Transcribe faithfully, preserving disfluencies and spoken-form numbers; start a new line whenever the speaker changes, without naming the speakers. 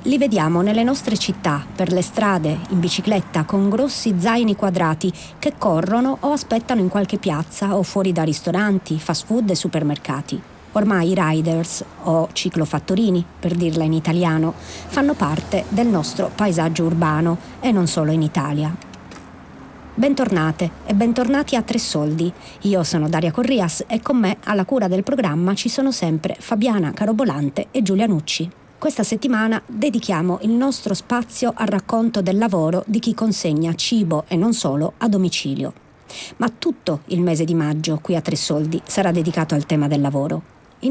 Li vediamo nelle nostre città, per le strade, in bicicletta, con grossi zaini quadrati che corrono o aspettano in qualche piazza o fuori da ristoranti, fast food e supermercati. Ormai i riders, o ciclofattorini, per dirla in italiano, fanno parte del nostro paesaggio urbano e non solo in Italia. Bentornate e bentornati a Tre Soldi. Io sono Daria Corrias e con me alla cura del programma ci sono sempre Fabiana Carobolante e Giulia Nucci. Questa settimana dedichiamo il nostro spazio al racconto del lavoro di chi consegna cibo e non solo a domicilio. Ma tutto il mese di maggio qui a Tre Soldi sarà dedicato al tema del lavoro.